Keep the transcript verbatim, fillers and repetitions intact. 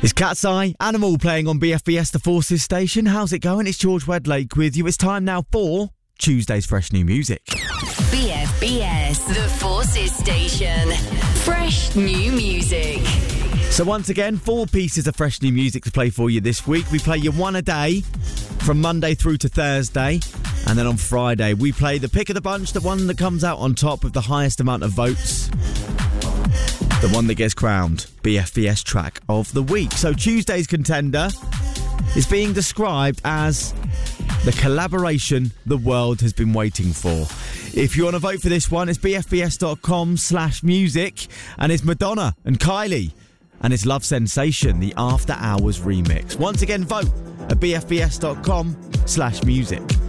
It's Cat's Eye, Animal playing on B F B S, the Forces station. How's it going? It's George Wedlake with you. It's time now for Tuesday's Fresh New Music. B F B S, the Forces station. Fresh new music. So once again, four pieces of fresh new music to play for you this week. We play you one a day from Monday through to Thursday. And then on Friday, we play the pick of the bunch, the one that comes out on top with the highest amount of votes. The one that gets crowned B F B S track of the week. So Tuesday's contender is being described as the collaboration the world has been waiting for. If you want to vote for this one, it's bfbs.com slash music. And it's Madonna and Kylie. And it's Love Sensation, the After Hours remix. Once again, vote at bfbs.com slash music.